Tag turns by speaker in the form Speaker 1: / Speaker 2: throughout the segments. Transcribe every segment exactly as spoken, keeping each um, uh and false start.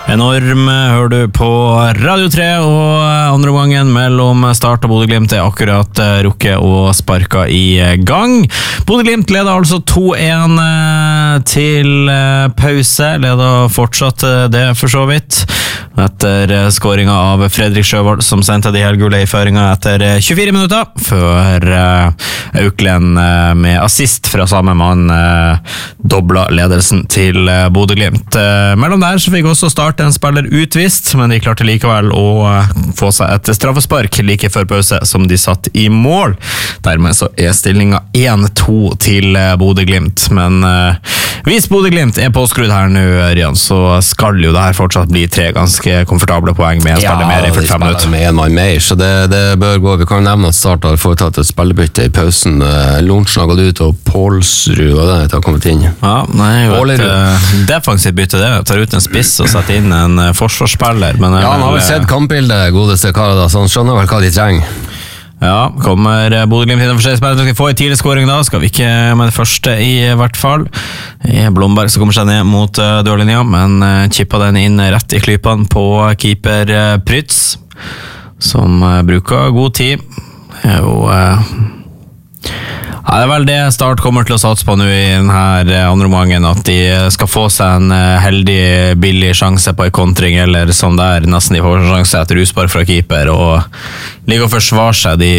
Speaker 1: Enorm hører du på Radio tre, og andre gangen mellom Start og Bodø-Glimt er akkurat rukket og sparket i gang. Bodø-Glimt leder altså to en til pause, leder fortsatt det for så vidt. Etter skåringen av Fredrik Sjøvold, som sendte de helgule i føringen etter tjuefire minutter, før Auklend med assist fra samme mann doblet ledelsen til Bodø-Glimt. Mellom der så fikk også Start en spiller utvist, men de klarte likevel å få seg et straffespark like før pause som de satt i mål. Dermed så er stillingen en to til Bodø-Glimt, men uh, hvis Bodø-Glimt er påskrudd her nå, Ørjan, så skal jo det her fortsatt bli tre ganske komfortable poeng med en spiller ja, mer i førtifem minutter. Ja, de spiller med en mann mer, så det, det bør gå. Vi kan nevne at Start har foretatt et spillebytte i pausen. Lorentzen har gått ut, og Pålsrud og det har kommet inn. Ja, nei, jo et uh, defensivt bytte det. Tar ut en spiss og setter inn en forsvarsspiller. Men
Speaker 2: ja, han har vel sett kampbildet, godeste karer da, så han skjønner vel hva de trenger.
Speaker 1: Ja, kommer Bodø-Glimt inn for seg spiller. Skal vi få en tidlig scoring da? Skal vi ikke med det første i hvert fall. Blomberg som kommer seg ned mot uh, dørlinja, men uh, chippa den inn rett i klypene på keeper uh, Prytz, som uh, bruker god tid. Det er jo... Uh, Ja, det er vel det Start kommer til å satse på nå i denne andre omgangen, at de skal få seg en heldig, billig sjanse på en kontring, eller sånn der, nesten de får en sjanse etter uspark fra keeper, og ligger og forsvarer seg de,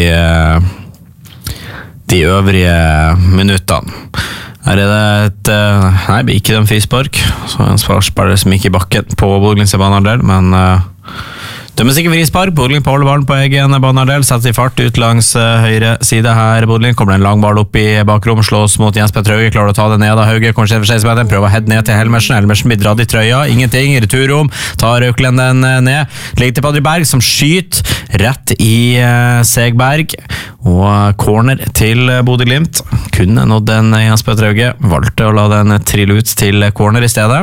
Speaker 1: de øvrige minuttene. Her er det et, nei, det blir ikke den frispark, så en svarspiller som gikk i bakken på Bodø-Glimt i banehalvdel, men... Det er sikkert frispark. Bodø-Glimt på ballen på egen banehalvdel, setter i fart ut langs uh, høyre side her. Bodø-Glimt kommer en lang ball opp i bakrom, slås mot Jens Petter Hauge, klarer å ta det ned av Hauge, kommer seg for seg med den, prøver å head ned til Helmersen. Helmersen blir dratt i trøya, ingenting, returrom, tar Auklend den ned, ligger til Padri Berg som skyter rett i uh, Segberg, og corner til Bodø-Glimt. Kunne nådd den Jens Petter Hauge, valgte å la den trille ut til corner i stedet.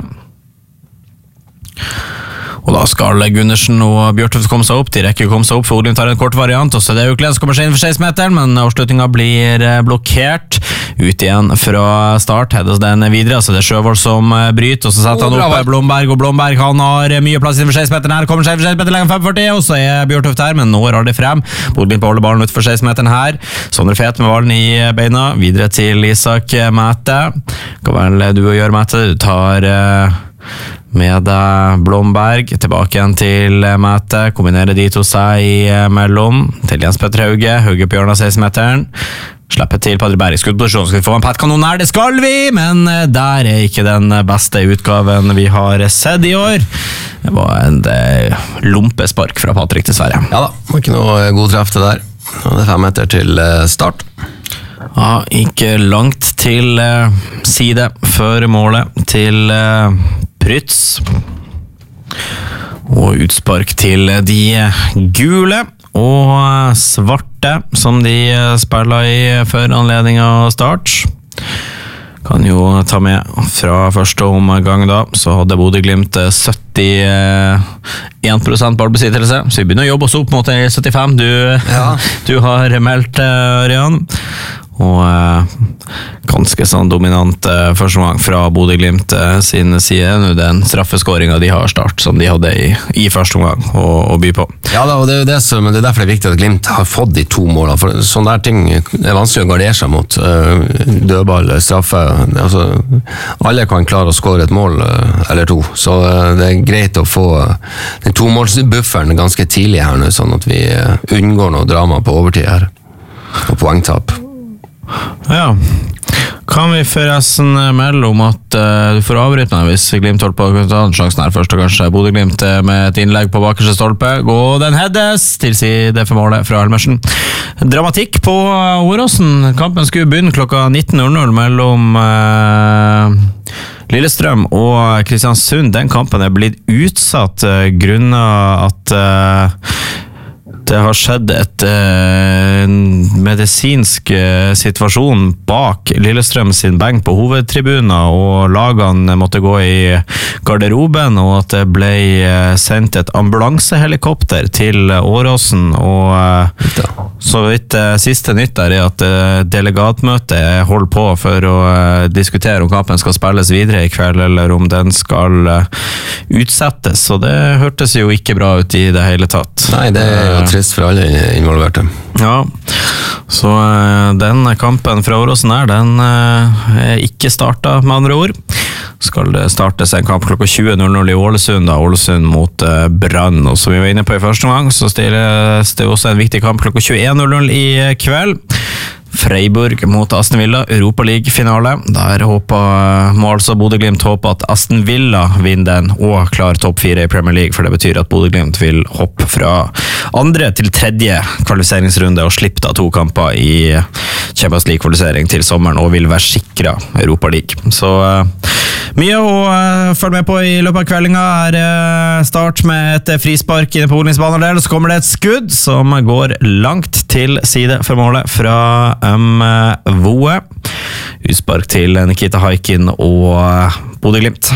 Speaker 1: Og da skal Gundersen og Bjørtoft komme seg opp. De rekker å komme seg opp, for Odin tar en kort variant, og så er det Auklend som kommer seg inn for seksten-meteren, men avslutningen blir blokkert. Ut igjen fra Start, hedes den videre, så det er Sjøvold som bryter, og så setter han opp Blomberg, og Blomberg han har mye plass inn for seksten-meteren her, kommer seg inn for seksten-meteren lenger femogførti, og så er Bjørtoft her, men når aldri frem. Bodø-Glimt på holde ballen ut for seksten-meteren her. Sondre Fet med ballen i beina, videre til Isak Mæte. Hva vel du å gjøre, Mæte? Du tar... Uh, med Blomberg tilbake igjen til Mæte, kombinerer de to seg i mellom til Jens Petter Hauge, Hauge på hjørnet av seksten-meteren, slipper til Padri Berg i skuddposisjon. Skal vi få en petkanon her? Det skal vi, men der er ikke den beste utgaven vi har sett i år. Det var en lumpespark fra Patrick dessverre. Ja da, det var ikke noe god treff det der. Det er fem meter til Start. Ja, ikke langt til uh, side før målet til uh, Prytz. Og utspark til de gule og svarte som de spiller i før anledningen av Start. Kan jo ta med fra første omgang da, så hadde Bodø-Glimt syttien prosent ballbesittelse, så vi begynner å jobbe oss opp mot syttifem. Du, ja. Du har meldt, Ørjan. Og eh, ganske sånn dominant eh, første gang fra Bodø-Glimt eh, sin side. Nå den straffeskåringen de har Start som de hadde i, i første gang å, å by på. Ja da, og det er jo det som, det er derfor det er viktig at Glimt har fått de to målene, for sånne der ting er vanskelig å gardere seg mot. Uh, dødball, straffe, altså, alle kan klare å skåre et mål uh, eller to, så uh, det er greit å få uh, den tomålsbufferen ganske tidlig her nå, sånn at vi uh, unngår noe drama på overtid her, og poengtap. Ja, kan vi forresten melde om at uh, du får avbryte meg hvis Glimt holdt på å ta en sjansen her først, og kanskje Bodø-Glimt med et innlegg på bakerste stolpe, og den heades til side for målet fra Helmersen. Dramatikk på Åråsen. Kampen skulle begynne klokka nitten null null mellom uh, Lillestrøm og Kristiansund. Den kampen er blitt utsatt uh, grunnet at uh, Det har skjedd et eh, medisinsk eh, situasjon bak Lillestrøm sin benk på hovedtribunen, og lagene måtte gå i garderoben, og at det ble eh, sendt et ambulansehelikopter til Åråsen, og eh, så vidt eh, siste nytt der er at eh, delegatmøtet holder på for å eh, diskutere om kampen skal spilles videre i kveld, eller om den skal eh, utsettes, så det hørtes jo ikke bra ut i det hele tatt.
Speaker 2: Nei, det er jo trist for alle involverte.
Speaker 1: Ja, så uh, den kampen fra Åråsen her, den uh, er ikke startet med andre ord. Skal det startes en kamp klokka tjue i Ålesund, da, Ålesund mot uh, Brann, og som vi var inne på i første gang, så stilles det også en viktig kamp klokka tjueen i kveld. Freiburg mot Aston Villa, Europa League-finale. Der håper, må altså Bodø Glimt håpe at Aston Villa vinner den og klarer topp fire i Premier League, for det betyr at Bodø Glimt vil hoppe fra andre til tredje kvalifiseringsrunde og slippe da to kamper i Champions League-kvalifisering til sommeren og vil være sikret Europa League. Så uh, mye å uh, følge med på i løpet av kveldinga. Her uh, start med et frispark inne på Odlingsbanen der, så kommer det et skudd som går langt til side for målet fra Um, Voe. Utspark til Nikita Haikin og Bodø Glimt.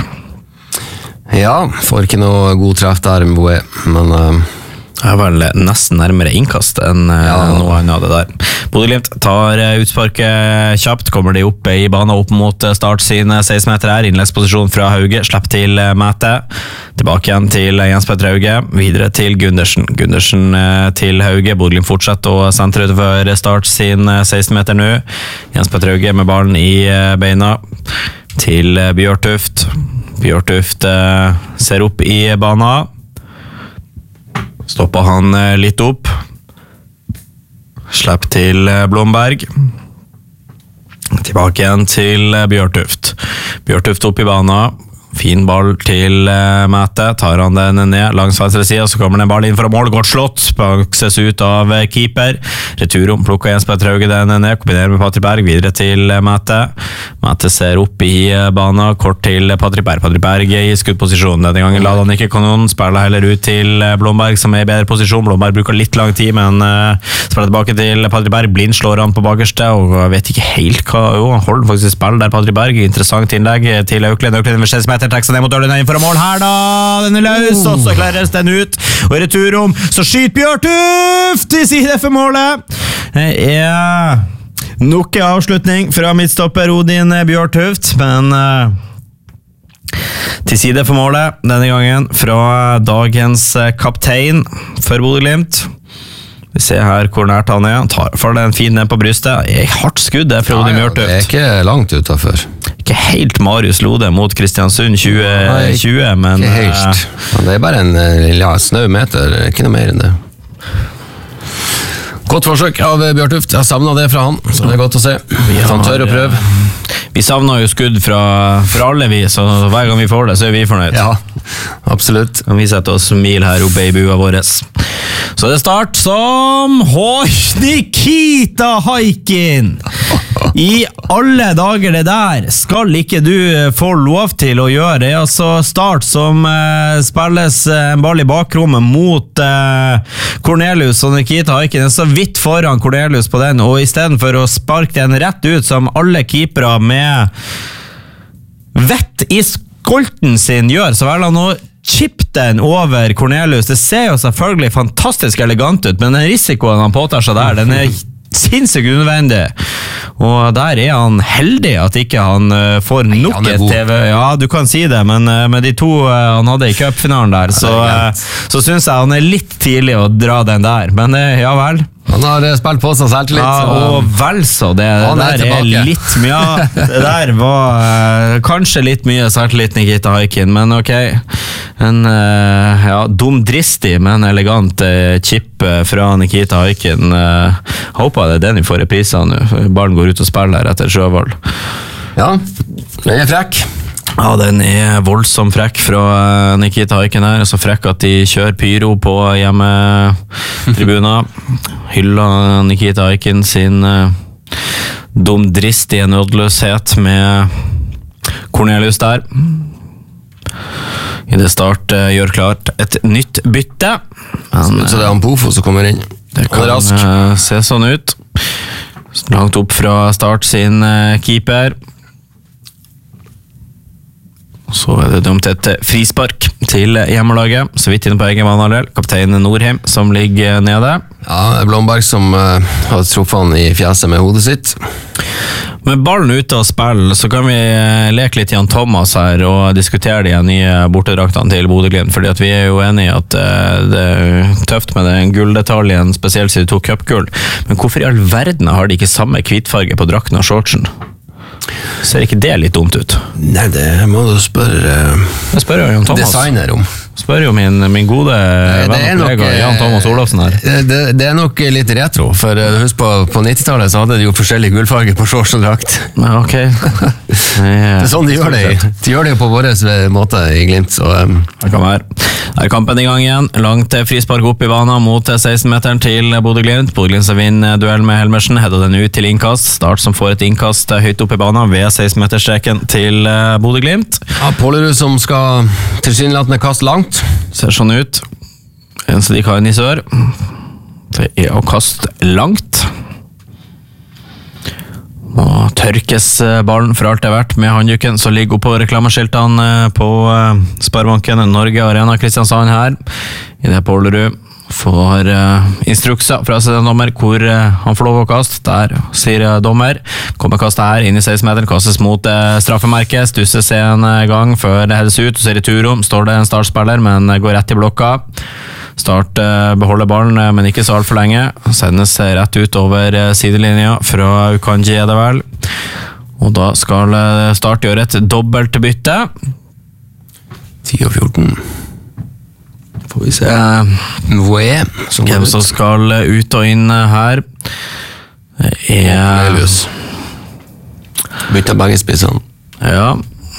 Speaker 2: Ja, får ikke noe god treff der med Voe, men uh...
Speaker 1: det er vel nesten nærmere innkast enn ja. noe annet av det der. Bodø Glimt tar utsparket kjapt, kommer de opp i banen opp mot start sin seksten meter her, innleggsposisjon fra Hauge, slipp til Mæte, tilbake igjen til Jens Petter Hauge, videre til Gundersen, Gundersen til Hauge, Bodø Glimt fortsetter å sentre utenfor start sin seksten meter nå, Jens Petter Hauge med ballen i beina, til Bjørtuft, Bjørtuft ser opp i banen, stopper han litt opp, slipp til Blomberg, tilbake igjen til Bjørtuft, Bjørtuft opp i banen, fin ball til Mæte, tar han den ned langs venstre side, så kommer den ball inn fra mål, godt slått, bakses ut av keeper, returom, plukker Jens Petter Hauge den ned, kombinerer med Patrik Berg, videre til Mæte, Mæte ser opp i banen, kort til Patrik Berg, Patrik Berg i skuddposisjon, denne gangen la han ikke kanon, spiller heller ut til Blomberg som er i bedre posisjon, Blomberg bruker litt lang tid, men uh, spiller tilbake til Patrik Berg, blind slår han på bakerste, og vet ikke helt hva, jo, han holder faktisk spill der Patrik Berg, interessant innlegg til Auklend, Auklend ved seks meter, trekker seg ned mot døren innenfor mål her da, den er løs, og så klares den ut, og i returom, så skyter Bjørtuft i side for målet, ja, nok en avslutning fra midtstopper Odin Bjørtuft, men uh, til side for målet, denne gangen fra dagens kaptein for Bodø Glimt. Vi ser her hvor nært han er, han tar for den fin ned på brystet, et hardt skudd der fra ja, Odin Bjørtuft.
Speaker 2: Ja, det er ikke langt utenfor.
Speaker 1: Ikke helt Marius Lode mot Kristiansund tjue tjue, men
Speaker 2: ikke helt. Ja, det er bare en ja, snau meter, ikke noe mer enn det. Godt forsøk av Bjørtuft, jeg savnet det fra han, så det er godt å se. Ja, han tør å prøve.
Speaker 1: Vi savner jo skudd fra, fra alle vi, så hver gang vi får det, så er vi fornøyd.
Speaker 2: Ja, absolutt.
Speaker 1: Og vi setter oss mil her oppe i bua vår. Så det start som Hoi, Nikita Haikin! I alle dager det der skal ikke du få lov til å gjøre. Det er altså start som eh, spilles en ball i bakrommet mot eh, Cornelius, og Nikita Haikin er så vidt foran Cornelius på den, og i stedet for å sparke den rett ut som alle keepere med vett i skolten sin gjør, så vel han nå chip den over Cornelius. Det ser jo selvfølgelig fantastisk elegant ut, men den risikoen han påtar seg der, den er sinnssykt unødvendig. Og der er han heldig at ikke han uh, får nok et T V. Ja, du kan si det, men uh, med de to uh, han hadde i cupfinalen der, så, uh, så synes jeg han er litt tidlig å dra den der. Men uh, ja vel.
Speaker 2: Han har spilt på seg selvtillit.
Speaker 1: Ja, og vel så. Det, det der er, er litt mye. Ja, det der var uh, kanskje litt mye selvtillit Nikita Haikin, men ok. En uh, ja, dumdristig, men elegant uh, chip uh, fra Nikita Haikin. Uh, håper det er den vi får reprisa nå. Ballen går ut og spiller der etter Sjøvold.
Speaker 2: Ja, den er frekk.
Speaker 1: Ja, den er voldsom frekk fra Nikita Haikin her, så frekk at de kjører pyro på hjemmetribuner. Hyller Nikita Haikin sin uh, dumdristige nådeløshet med Cornelius der. I det start uh, gjør klart et nytt bytte.
Speaker 2: Han, så det er han Pofo som kommer inn.
Speaker 1: Det kan uh, se sånn ut. Langt opp fra start sin uh, keeper. Så er det dumt et frispark til hjemmelaget. Så vidt inne på egen vanaldel. Kaptein Norheim som ligger nede.
Speaker 2: Ja, Blomberg som uh, har truffet han i fjeset med hodet sitt.
Speaker 1: Med ballen ute og spill, så kan vi leke litt Jan Thomas her og diskutere de nye bortedraktene til Bodø-Glimt, fordi at vi er jo enige i at det er tøft med den gulldetaljen, spesielt siden de tok cupgull. Men hvorfor i all verden har de ikke samme hvitfarge på drakten og shortsen? Ser ikke det litt dumt ut?
Speaker 2: Nei, det må du spørre
Speaker 1: Jeg spør jo Jan Thomas.
Speaker 2: Designer om.
Speaker 1: Spør jo min, min gode venn og kollega Jan Thomas Olafsen her.
Speaker 2: Det, det er nok litt retro, for husk på, på nittitallet så hadde de jo forskjellige gullfarger på shorts og drakt.
Speaker 1: Ja, ok.
Speaker 2: Det er sånn de gjør det. De gjør det jo på vår måte i Glimt. Så, um.
Speaker 1: Det kan være. Der er kampen i gang igjen. Langt frispark opp i banen mot seksten-meteren til Bodø-Glimt. Bodø-Glimt vinner duell med Helmersen. Hedder den ut til innkast. Start som får et innkast høyt opp i banen ved seksten-meterstreken til Bodø-Glimt.
Speaker 2: Ja, Pålerud som skal tilsynelatende kaste langt.
Speaker 1: Ser sånn ut. Eneste de kan i sør. Det er å kaste langt. Nå tørkes ballen for alt det er verdt med handduken som ligger oppe på reklameskiltene på Sparebanken Norge Arena Kristiansand her. I det Pålerud får instrukser fra sin dommer hvor han får lov å kaste. Der sier dommer. Kommer kastet her inn i seksten-meteren, kastes mot straffemerket, stusses en gang før det hedes ut, og så i returom står det en startspiller, men går rett i blokka. Start beholder ballen, men ikke så alt for lenge. Sendes rett ut over sidelinja fra Ukanji er det vel. Og da skal Start gjøre et dobbelt bytte.
Speaker 2: ti og fjorten.
Speaker 1: Får vi se
Speaker 2: Moué,
Speaker 1: hvem som skal ut og inn her. Det er
Speaker 2: bytta begge spissene.
Speaker 1: Ja.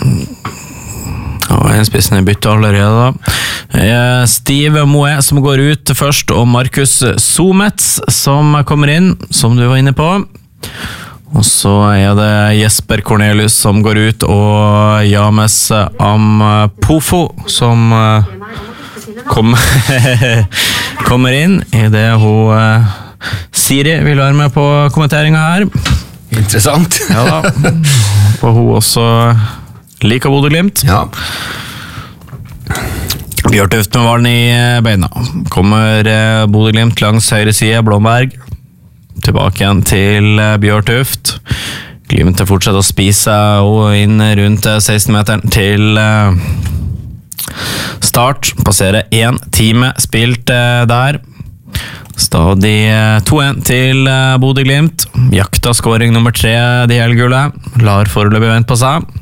Speaker 1: Og en spissen er byttet allerede da. Steve Moe som går ut først, og Markus Somets som kommer inn, som du var inne på. Og så er det Jesper Cornelius som går ut, og James Ampofo som kommer, kommer inn i det hun Siri vil være med på kommenteringen her.
Speaker 2: Interessant.
Speaker 1: Ja da. Og hun også liker Bodø-Glimt.
Speaker 2: Ja.
Speaker 1: Bjørtuft med ballen i beina. Kommer Bodø-Glimt langs høyre side, Blomberg. Tilbake igjen til Bjørtuft. Glimt fortsetter å spise og inn rundt seksten-meteren til Start. Passerer en time spilt der. Stadig to en til Bodø-Glimt. Jakta scoring nummer tre, de helgule. Lar foreløpig vent på seg.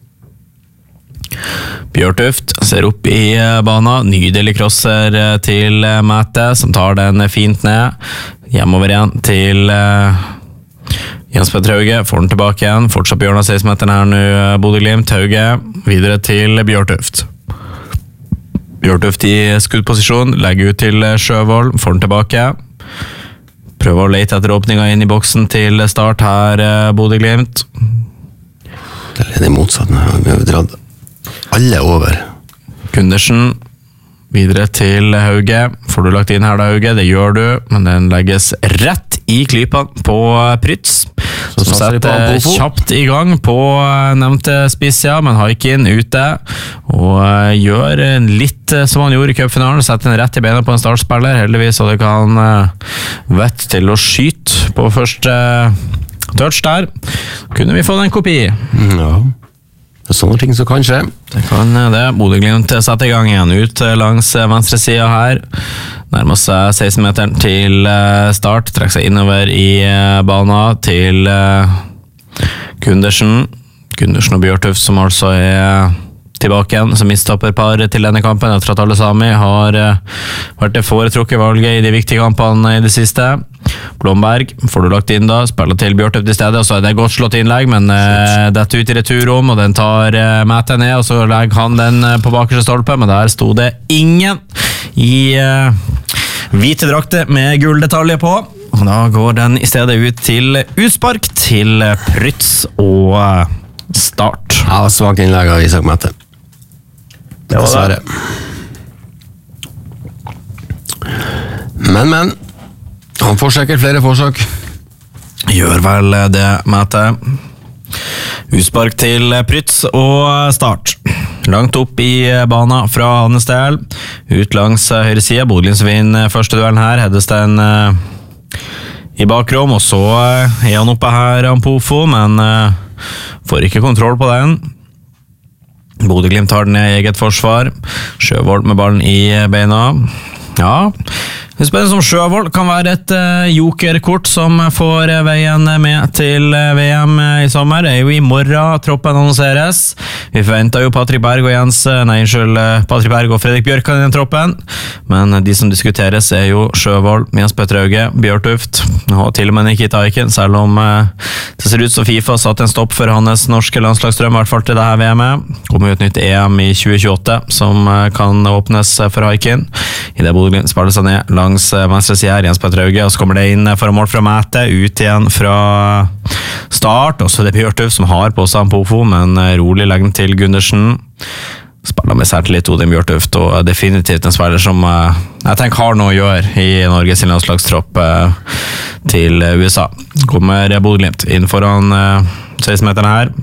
Speaker 1: Bjørtuft ser opp i banen. Nydelig crosser til Mette, som tar den fint ned. Hjemover igjen til Jens Petter Hauge. Får den tilbake igjen. Fortsatt på hjørnet av seksten-meteren her nå, Bodø-Glimt. Hauge videre til Bjørtuft. Bjørtuft i skuddposisjon, legger ut til Sjøvold, får den tilbake. Prøver å lete etter åpninga inn i boksen til Start her, Bodø-Glimt.
Speaker 2: Det er det motsatte, vi har dratt alle over.
Speaker 1: Gundersen videre til Hauge. Får du lagt inn her da, Hauge? Det gjør du, men den legges rett i klypa på Prytz. Som setter kjapt i gang på nevnte spiss, ja, men Haikin ute, og gjør litt som han gjorde i cupfinalen, setter den rett i benet på en startspiller, heldigvis, og det kan vett til å skyte på første touch der. Kunne vi få en kopi?
Speaker 2: Ja, det er sånne ting som kan skje.
Speaker 1: Det kan det. Bodø-Glimt setter i gang igjen ut langs venstre siden her. Nærmer seg seksten-meteren til Start, trekker seg innover i banen til Gundersen. Gundersen og Bjørtuft som altså er tilbake igjen som midtstopperpar til denne kampen, etter at alle sami har vært det foretrukket valget i de viktige kampene i det siste. Blomberg får du lagt inn da, spiller til Bjørtuft i stedet, og så er det godt slått innlegg, men uh, dette ut i returom, og den tar uh, Mette ned, og så legger han den uh, på bakerste stolpe, men der sto det ingen i uh, hvite drakter med gulldetaljer på, og da går den i stedet ut til utspark til Prytz og uh, Start.
Speaker 2: Ja, svagt innlegg av Isak Mette. Det var det. Men, men. Han får sikkert flere forsøk.
Speaker 1: Gjør vel det, Mette. Utspark til Prytz og start. Langt opp i bana fra hans del. Ut langs høyre side. Bodø-Glimt vinner første duellen her. Hedestein i bakrom, og så er han oppe her, Ampofo, men får ikke kontroll på den. Bodø-Glimt tar den i eget forsvar. Sjøvold med ballen i beina. Ja, det er spennende som Sjøvold kan være et uh, jokerkort som får veien med til uh, V M i sommer. Det er jo i morgen troppen annonseres. Vi forventer jo Patrick Berg og Jens, nei, unnskyld, Patrick Berg og Fredrik Bjørkan i den troppen. Men de som diskuteres er jo Sjøvold, Jens Petter Hauge, Bjørtuft og til og med Nikita Aiken, selv om uh, det ser ut som FIFA satt en stopp for hans norske landslagsdrøm, i hvert fall til det her V M-et. Kommer jo et nytt E M i tjue tjueåtte som uh, kan åpnes for Aiken. I det Bodø-Glimt spiller seg ned langs venstre side her, Jens Petter Hauge, og så kommer det inn for mål fra Mæte, ut igjen fra start, og så er det Bjørtuft som har på seg Ampofo, men rolig legger den til Gundersen. Spiller med særlig Odin Bjørtuft, og definitivt en spiller som jeg tenker har noe å gjøre i Norges landslagstropp til U S A. Kommer Bodø-Glimt inn foran seksten-meterne her.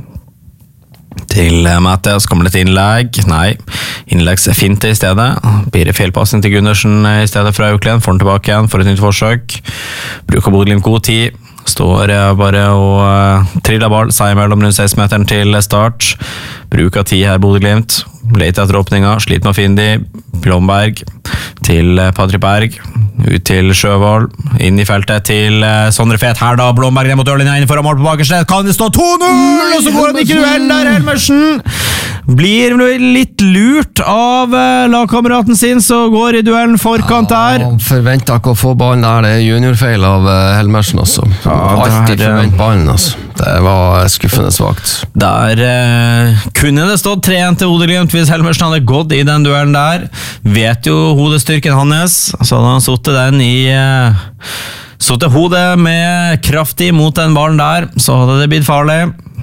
Speaker 1: Til Mæte, så kommer det et innlegg. Nei, innleggsfinte i stedet. Blir det feilpassing til Gundersen i stedet fra Auklend. Får den tilbake igjen for et nytt forsøk. Bruker Bodø-Glimt god tid. Står bare og uh, triller ball seg mellom rundt seksten-meteren til start. Bruker tid her Bodø-Glimt. Leter etter åpninga, sliter med å finne de. Blomberg til Patrick Berg. Ut til Sjøvold. Inn i feltet til uh, Sondre Fet. Her da, Blomberg ned mot Ørlinja inn foran mål på bakerste. Kan det stå to null? Og så går han ikke duell der, Helmersen. Blir litt lurt av uh, lagkameraten sin, så går i duellen forkant der.
Speaker 2: Ja, han forventer ikke å få ballen der. Det er juniorfeil av uh, Helmersen også. Ja, alltid forvent ballen, altså. Det var skuffende svagt. Der uh, kunne det stått tre en til Bodø-Glimt hvis Helmersen hadde gått i den duellen der. Vet jo hodestyrken hans, så hadde han suttet den i uh, suttet hodet med kraftig mot den ballen der, så hadde det blitt farlig.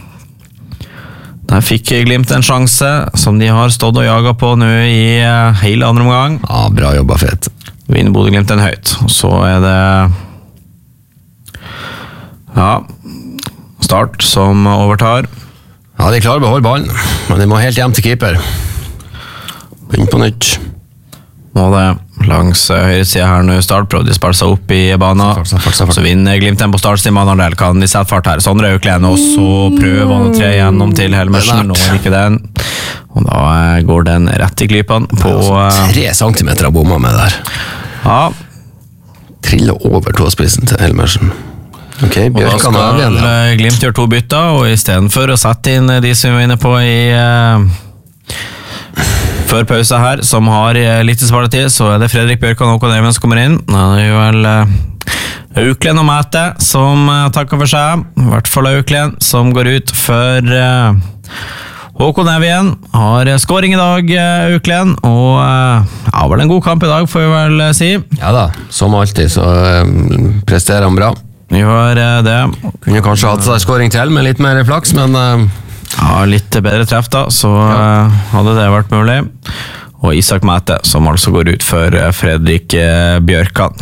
Speaker 2: Der fikk Glimt en sjanse som de har stått og jaget på nå i uh, hele andre omgang. Ja, bra jobba, Fet.
Speaker 1: Vinner Bodø-Glimt den høyt, og så er det ja Start som overtar.
Speaker 2: Ja, de klarer å beholde ballen, men de må helt hjem til keeper. Begynn på nytt.
Speaker 1: Nå er det langs høyre side her nå. Start prøvde de spille seg opp i banen. Så vinner Glimt den på startstid. Manardel kan de sette fart her. Sondre Auklend, og så prøver han å tre gjennom til Helmersen. Nå er ikke den. Og da går den rett i klypene på
Speaker 2: altså, tre centimeter av bomma med der.
Speaker 1: Ja.
Speaker 2: Triller over tåspissen til Helmersen. Ok,
Speaker 1: og da skal igjen, ja. Glimt gjør to bytter, og i stedet for å sette inn de som vi er inne på i uh, før pause her, som har litt svaretid, så er det Fredrik Bjørkan og Håkon Evans som kommer inn. Det er jo vel uh, Auklend og Mæte som uh, takker for seg. I hvert fall Auklend som går ut for uh, Håkon Evjen. Har scoring i dag, uh, Auklend, og uh, ja, var det en god kamp i dag, får vi vel uh, si.
Speaker 2: Ja da, som alltid, så uh, presterer han bra.
Speaker 1: Vi har uh, det.
Speaker 2: Kunne kanskje hatt seg scoring til med litt mer flaks, men uh,
Speaker 1: ja, litt bedre treff da, så ja. uh, hadde det vært mulig. Og Isak Mæte, som altså går ut for uh, Fredrik uh, Bjørkan.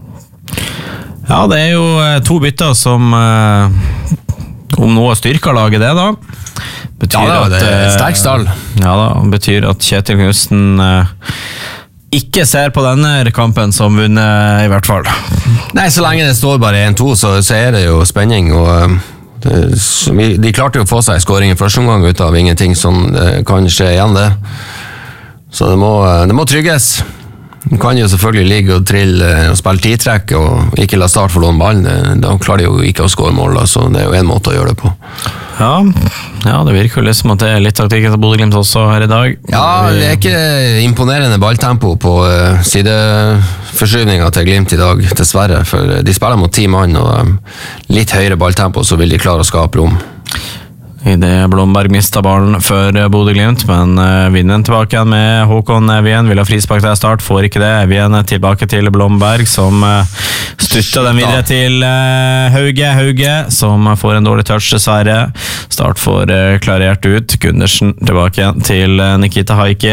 Speaker 1: Ja, det er jo uh, to bytter som uh, om noe styrker laget det da. Betyr
Speaker 2: ja, da, det er et sterk stall.
Speaker 1: Ja da, betyr at Kjetil Knudsen uh, ikke ser på denne kampen som vunnet i hvert fall.
Speaker 2: Nei, så lenge det står bare en to, så, så er det jo spenning, og det, de klarte jo å få seg scoring i første omgang ut av ingenting som kan skje igjen det. Så det må, det må trygges. De kan jo selvfølgelig ligge og trille og spille tidtrekk og ikke la start for låne ballen. Da klarer de jo ikke å score mål, så det er jo en måte å gjøre det på.
Speaker 1: Ja, ja, det virker jo liksom at det er litt taktikk til Bodø-Glimt også her i dag.
Speaker 2: Ja, det er ikke imponerende balltempo på uh, sideforskyvninga til Glimt i dag, dessverre. For de spiller mot ti mann, og um, litt høyere balltempo, så vil de klare å skape rom.
Speaker 1: I det Blomberg mistet ballen før Bodø-Glimt, men uh, vinner den tilbake igjen med Håkon Evjen. Vil ha frispark til start, får ikke det. Evjen tilbake til Blomberg, som uh, styrter den videre til uh, Hauge. Hauge, som får en dårlig touch, dessverre. Start får uh, klarert ut. Gundersen tilbake igjen til uh, Nikita Haikin.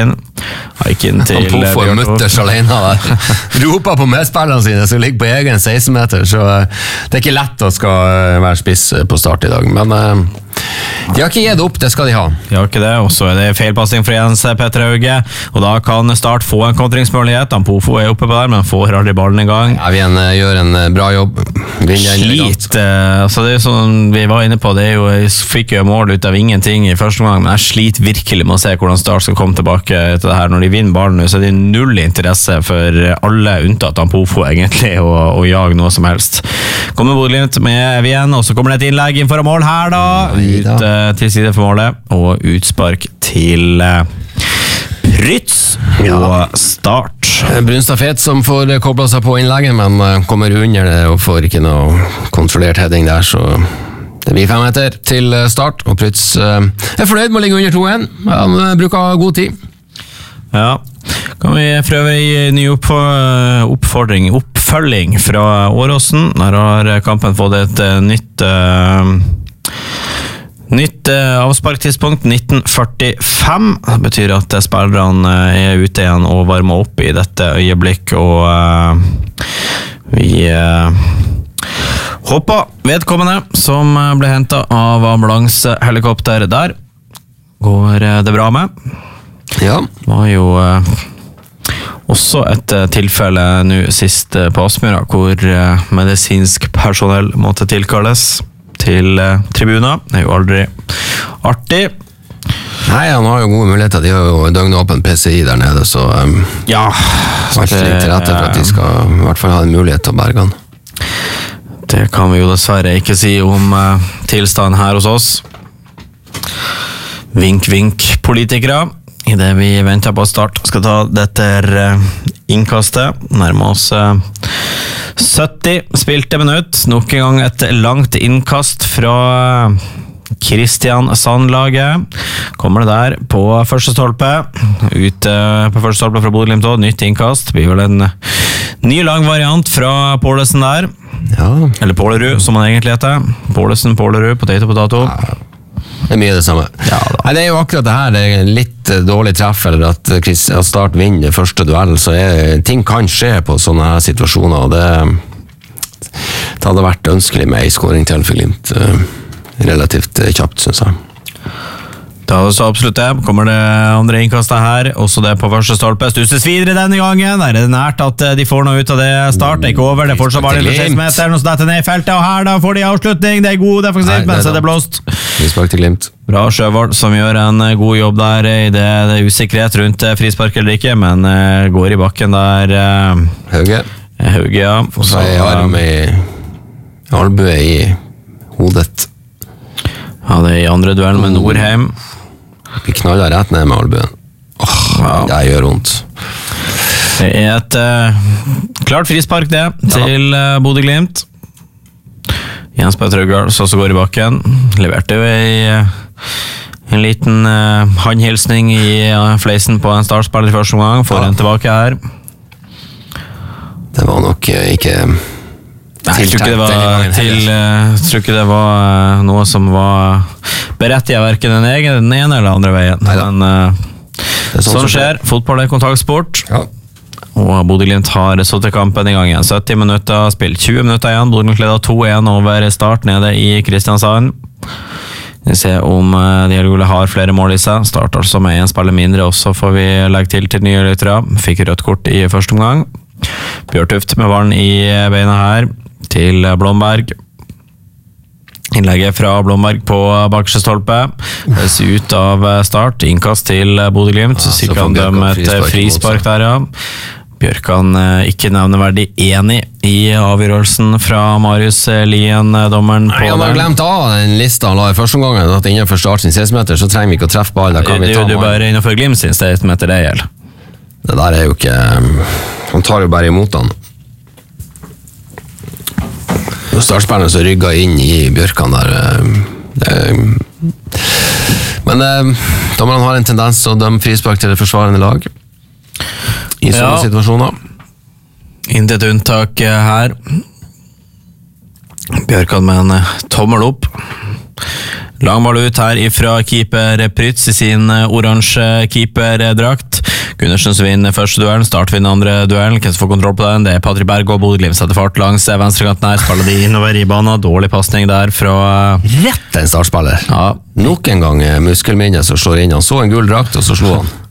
Speaker 1: Ikke inn til
Speaker 2: Han får mutters alene der. Roper på medspillerne sine som ligger på egen seksten meter, så det er ikke lett å skal være spiss på start i dag. Men de har ikke gitt opp, det skal de ha.
Speaker 1: De har ikke det, og så er det feilpassing fra Jens Petter Hauge, og da kan Start få en kontringsmulighet. Ampofo er oppe på der, men får aldri ballen i gang.
Speaker 2: Ja, vi en, gjør en bra jobb.
Speaker 1: Slit, eh, altså det er sånn vi var inne på, det er jo, jeg fikk jo mål ut av ingenting i første gang, men jeg sliter virkelig med å se hvordan Start skal komme tilbake til det her. Når de vinner ballen, så er det null interesse for alle unntatt Ampofo egentlig å, å jage noe som helst. Kommer Bodø-Glimt med Evjen, og så kommer det et innlegg inn foran mål her da, ut uh, til side for målet, og utspark til uh, Prytz og ja. Start.
Speaker 2: Brunstad Fet som får koblet seg på innlegget, men uh, kommer under det og får ikke noe kontrollert heading der, så det blir fem meter til Start, og Prytz uh, er fornøyd med å ligge under to en. Han uh, bruker god tid.
Speaker 1: Ja, kan vi prøve i ny opp, oppfordring, oppfølging fra Åråsen. Der har kampen fått et uh, nytt uh, nytt uh, avsparktidspunkt, nitten førtifem. Det betyr at spillerne uh, er ute igjen og varmer opp i dette øyeblikk, og uh, vi uh, håper vedkommende som ble hentet av ambulansehelikopter der, går uh, det bra med.
Speaker 2: Ja.
Speaker 1: Det var jo uh, også et uh, tilfelle nå sist uh, på Aspmyra, hvor uh, medisinsk personell måtte tilkalles til uh, tribuner. Det er jo aldri artig.
Speaker 2: Nei, han har jo gode muligheter. De har jo døgnåpen P C I der nede, så um,
Speaker 1: ja,
Speaker 2: alt ligger til rette for at de skal i hvert fall ha en mulighet til å berge han.
Speaker 1: Det kan vi jo dessverre ikke si om uh, tilstanden her hos oss. Vink, vink, politikere. I det vi venter på Start skal ta dette innkastet. Nærmer oss sytti spilte minutt. Nok en gang et langt innkast fra Kristian Sandlaget. Kommer det der på første stolpe. Ut på første stolpe fra Bodø-Glimt også. Nytt innkast. Det blir vel en ny lang variant fra Pålesen der.
Speaker 2: Ja.
Speaker 1: Eller Pålerud, som han egentlig heter. Pålesen, Pålerud, potato, potato.
Speaker 2: Ja. Det er mye det samme.
Speaker 1: Ja,
Speaker 2: Nei, det er jo akkurat det her, det er litt dårlig treff, eller at, at Start vinner første duell, så er, ting kan skje på sånne her situasjoner, og det, det hadde vært ønskelig med en scoring til for Glimt relativt kjapt, synes jeg.
Speaker 1: Det hadde så absolutt det. Kommer det andre innkastet her, også det på første stolpe. Stusses videre denne gangen. Der er det nært at de får noe ut av det. Start er ikke over, det er fortsatt bare til seks meter, og så detter ned i feltet, og her da får de avslutning. Det er god defensivt, men så er det blåst.
Speaker 2: Frispark til Glimt.
Speaker 1: Bra Sjøvold som gjør en god jobb der. I det, det er usikkerhet rundt frispark eller ikke, men uh, går i bakken der. Uh,
Speaker 2: Hauge.
Speaker 1: Hauge, ja.
Speaker 2: Og så er arm i albue i hodet.
Speaker 1: Ja, det er i andre duell med Nordheim.
Speaker 2: Vi knallet rett ned med albuen. Åh, oh, det gjør vondt.
Speaker 1: Det er et uh, klart frispark det, til uh, Bodø-Glimt. Jens Petter Hauge så går i bakken. Leverte jo i uh, en liten uh, handhilsning i uh, fleisen på en startspiller i første omgang. Får ja. En tilbake her.
Speaker 2: Det var nok uh, ikke...
Speaker 1: Nei, jeg tror ikke det var, til, uh, tror ikke det var uh, noe som var berettiget hverken den ene, den ene eller andre veien. Men uh, sånn, sånn skjer. Fotball er kontaktsport. Ja. Og Bodø-Glimt har så til kampen i gang igjen. sytti minutter spilt, tjue minutter igjen. Bodø-Glimt leder to en over Start nede i Kristiansand. Vi ser om uh, de hele har flere mål i seg. Start altså med en spiller mindre, og så får vi legge til til nye lyttere. Fikk rødt kort i første omgang. Bjørtuft med ballen i beina her til Blomberg. Innlegget fra Blomberg på bakerste stolpe. Det ser ut av Start. Innkast til Bodø-Glimt. Ja, så kan de et frispark der, ja. Bjørkan ikke nevneverdig enig i avgjørelsen fra Marius Lien, dommeren på
Speaker 2: den. Han har glemt av den lista han la i første omgangen, at innenfor Start sin seksten-meter så trenger vi ikke å treffe ballen.
Speaker 1: Det er jo bare innenfor Glimt sin seksten-meter det gjelder.
Speaker 2: Det der er jo ikke... Han tar jo bare imot han. Og startspilleren som rygger inn i Bjørkan der. Det, men dommerne har en tendens til å dømme frispark til det forsvarende lag i sånne ja. Situasjoner.
Speaker 1: Intet unntak her. Bjørkan med en tommel opp. Langball ut her ifra keeper Prytz i sin oransje keeperdrakt. Gundersen som vinner første duellen, Start vinner andre duellen. Hvem som får kontroll på den? Det er Patrick Berg og Bodø Glimt setter fart langs venstrekanten her. Spiller de innover i banen. Dårlig passning der fra
Speaker 2: rett en startspiller.
Speaker 1: Ja.
Speaker 2: Nok en gang muskelminnet som slår inn. Han så en gul drakt, og så slo han.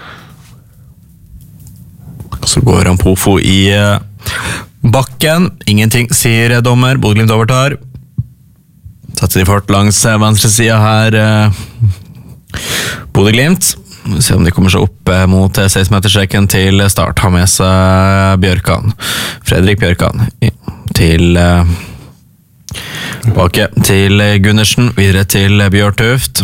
Speaker 1: Så går han Pofo i bakken. Ingenting, sier dommer. Bodø Glimt overtar. Setter de fart langs venstre siden her. Bodø Glimt. Se om de kommer seg opp mot seksten-meterstreken til Start. Har med seg Bjørkan. Fredrik Bjørkan. Til bake til Gundersen. Videre til Bjørtuft.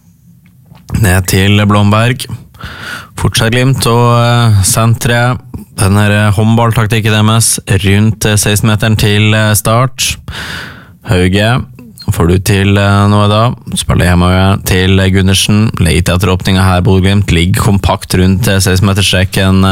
Speaker 1: Ned til Blomberg. Fortsatt Glimt og sentre. Denne håndballtaktikken deres rundt seksten-meteren til Start. Hauge. Får du til noe da? Spiller hjemme til Gundersen. Leit etter åpninga her, Bodø Glimt. Ligger kompakt rundt seksten-meterstreken.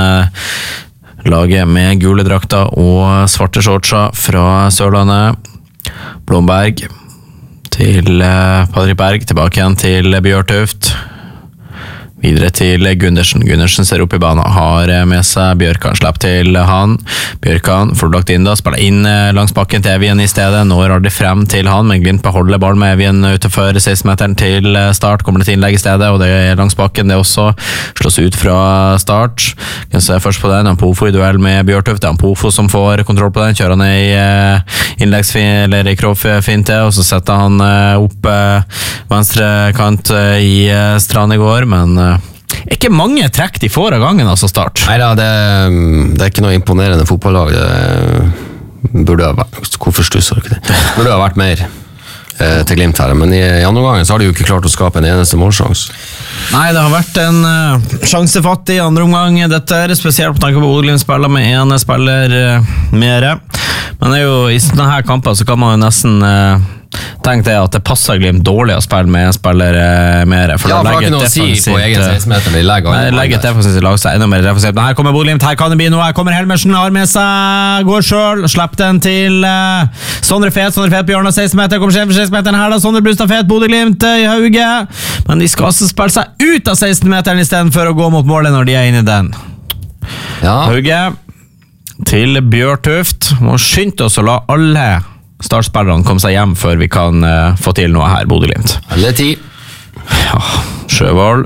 Speaker 1: Laget med gule drakter og svarte shortser fra Sørlandet. Blomberg til Patrick Berg. Tilbake igjen til Bjørtuft. Videre til Gundersen. Gundersen ser opp i banen, har med seg Bjørkan, slapp til han. Bjørkan får lagt inn da, spiller inn langs bakken til Evjen i stedet. Når har de frem til han, men Glimt beholder ball med Evjen utenfor seksten-meteren til Start. Kommer det til innlegg i stedet, og det er langs bakken det også. Slås ut fra Start. Kan se først på den, han Pofo i duell med Bjørtuft. Det er han Pofo som får kontroll på den, kjører han i innleggsfint, eller i kroppfinte, og så setter han opp venstre kant i Strand i går, men ikke mange trekk de får av gangen, altså Start.
Speaker 2: Neida, det, det er ikke noe imponerende fotballag. Det burde ha vært, hvorfor stusser du ikke det? Det burde ha vært mer eh, til Glimt her, men i, i andre gangen så har de jo ikke klart å skape en eneste målsjans.
Speaker 1: Nei, det har vært en uh, sjansefattig i andre omgang. Dette er spesielt på tanke på Bodø Glimt spiller med en spiller uh, mere. Men det er jo, i sånne her kamper så kan man jo nesten uh, tenk det at det passer Glimt dårlig å spille med en spiller uh, mere. For
Speaker 2: ja, for det har
Speaker 1: ikke
Speaker 2: noe å si på egen seksten-meter. De legger,
Speaker 1: nei, legger et defensivt lag seg enda mer defensivt. Men her kommer Bodø Glimt, her kan det bli noe. Her kommer Helmersen, har med seg, går selv, slipper den til uh, Sondre Fet. Sondre Fet på hjørnet av seksten-meter, kommer selv for seksten-meteren her da. Sondre Brustad Fet, Bodø Glimt uh, i Hauge. Men de skal altså spille seg ut av seksten-meteren i stedet for å gå mot målet når de er inne i den.
Speaker 2: Ja.
Speaker 1: Hauge til Bjørtuft. Må skynde oss å la alle startspillerne komme seg hjem før vi kan uh, få til noe her, Bodø Glimt.
Speaker 2: Alle ti.
Speaker 1: Ja, Sjøvold.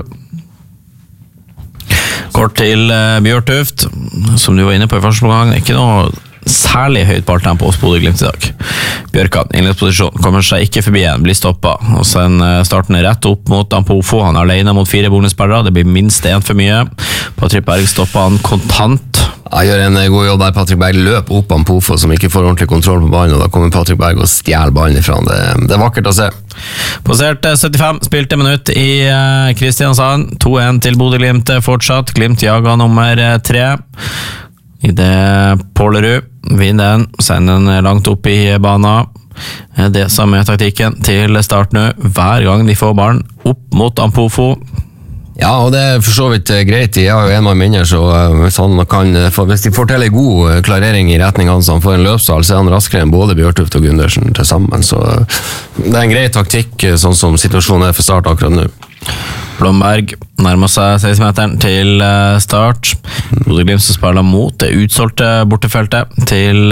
Speaker 1: Kort til uh, Bjørtuft, som du var inne på i første gang. Ikke noe særlig høyt balltempo hos Bodø Glimt i dag. Bjørkan, innledningsposisjon, kommer seg ikke forbi igjen, blir stoppet. Og sen uh, starten er rett opp mot Ampofo. Han er alene mot fire bonusspillere. Det blir minst en for mye. Patrick Berg stopper han kontant.
Speaker 2: Jeg gjør en god jobb der. Patrick Berg løper opp av Pofo som ikke får ordentlig kontroll på ballen, og da kommer Patrick Berg og stjeler ballen ifra han. Det, det er vakkert å se.
Speaker 1: Posert syttifem, spilte minutt i uh, Kristiansand. to en til Bodø Glimt fortsatt. Glimt jager nummer tre. I det Pålerud vinner den, sender den langt opp i banen. Det som er taktikken til Start nå. Hver gang de får ballen opp mot Ampofo.
Speaker 2: Ja, og det er for så vidt greit. Jeg har jo en mann mindre, så hvis, han kan, hvis de får til en god klarering i retning hans, han får en løpsdal, så er han raskere enn både Bjørtuft og Gundersen til sammen. Så det er en grei taktikk, sånn som situasjonen er for Start akkurat nå.
Speaker 1: Blomberg nærmer seg seksten-meteren til Start. Bodø Glimt som spiller mot det utsolgte bortefeltet til,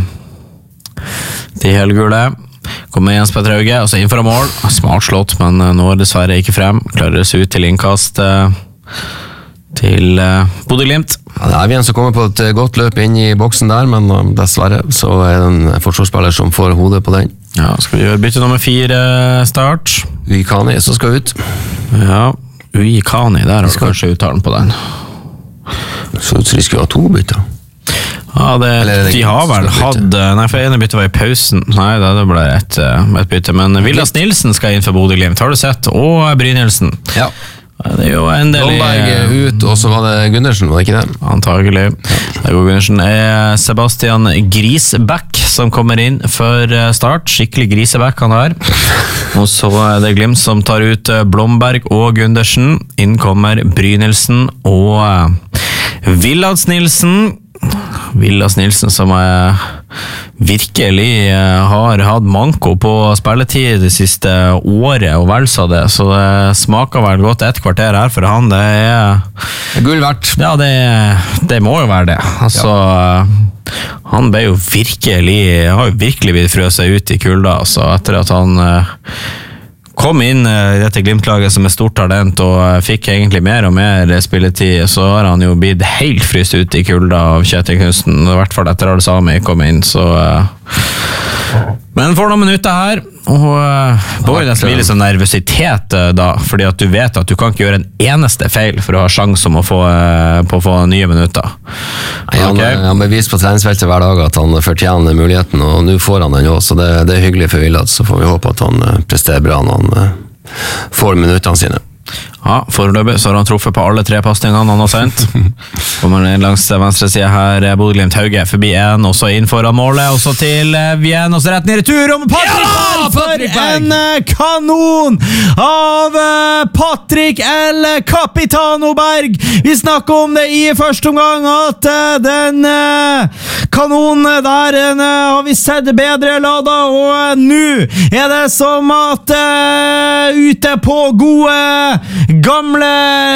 Speaker 1: til helgule. Kommer Jens Petter Hauge, og så inn for mål. Smart slått, men når dessverre ikke frem. Klarer seg ut til innkast til Bodø Glimt.
Speaker 2: Ja, det er en som kommer på et godt løp inn i boksen der, men dessverre så er det en forsvarsspiller som får hodet på den.
Speaker 1: Ja, skal vi gjøre bytte nummer fire Start?
Speaker 2: Uikani som skal ut.
Speaker 1: Ja, Uikani, der har du kanskje uttalen på den.
Speaker 2: Så de skulle ha to bytter.
Speaker 1: Ja, det, det de har vel hatt. Nei, for ene bytte var i pausen. Nei, det ble et, et bytte. Men Villas Nilsen skal inn for Bodø Glimt, har du sett? Og Brynildsen.
Speaker 2: Ja.
Speaker 1: Det er jo en del
Speaker 2: Blomberg ut, og så var det Gundersen, var det ikke det?
Speaker 1: Antagelig. Det er Gundersen. Er Sebastian Grisbæk som kommer inn for Start. Skikkelig Grisebæk han har. Og så er det Glimt som tar ut Blomberg og Gundersen. Inn kommer Brynildsen og Villas Nilsen. Vilas Nilsen som er virkelig har hatt manko på spilletid det siste året, og vel sa det, så det smaker vel godt et kvarter her for han, det er...
Speaker 2: Det er gull verdt.
Speaker 1: Ja, det, det må jo være det. Altså, ja. Han ble jo virkelig, har jo virkelig blitt frøset ut i kulda, altså, etter at han... kom inn i dette Glimt-laget som er stort talent og fikk egentlig mer og mer spilletid, så har han jo blitt helt fryst ut i kulda av Kjetil Knudsen, i hvert fall etter alle Sami kom inn, så... Men får noen minutter her, og Boy, det blir litt sånn nervøsitet da, fordi at du vet at du kan ikke gjøre en eneste feil for å ha sjans om å få, på å få nye minutter.
Speaker 2: Nei, han, okay. han beviser på treningsfeltet hver dag at han fortjener muligheten, og nå får han den jo, så det, det er hyggelig for Vilas, så får vi håpe at han presterer bra når han får minuttene sine.
Speaker 1: Ja, foreløpig så har han truffet på alle tre passningene han har sendt. Kommer ned langs venstre side her, Bodø Glimt Hauge forbi en, og så inn foran målet, og så til Vien, og så rett ned i tur om Patrick ja, for en kanon av Patrick eller Capitano Berg. Vi snakker om det i første omgang, at den kanonen der den har vi sett bedre lada, og nå er det som at uh, ute på gode gamle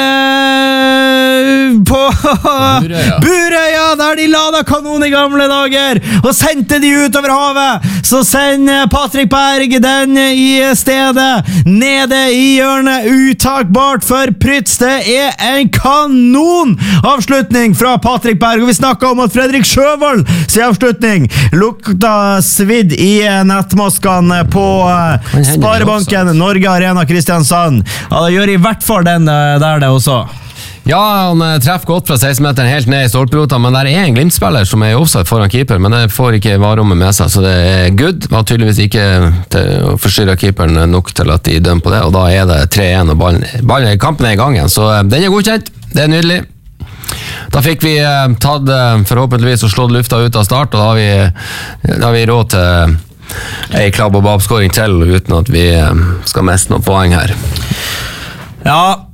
Speaker 1: på Burøya. Burøya, der de lada kanon i gamle dager og sendte de utover havet, så sender Patrick Berg den i stedet nede i hjørnet, uttakbart for Prytz. Det er en kanon avslutning fra Patrick Berg, og vi snakket om at Fredrik Sjøvold sin avslutning lukta svidd i nettmaskene på Sparebanken Norge Arena Kristiansand. Ja, det gjør i hvert fall den der det også.
Speaker 2: Ja, han treffer godt fra seksten-meteren helt ned i stolperota, men der er en Glimt-spiller som er i offside foran keeper, men det får ikke varerommet med seg, så det er good. Var tydeligvis ikke til å forstyrre keeperen nok til at de dømmer på det, og da er det tre én, og ballen, ballen, kampen er i gang igjen, så den er godkjent. Det er nydelig. Da fikk vi tatt forhåpentligvis og slått lufta ut av start, og da har vi, da har vi råd til en klabb og babskåring til, uten at vi skal miste noen poeng her.
Speaker 1: Ja,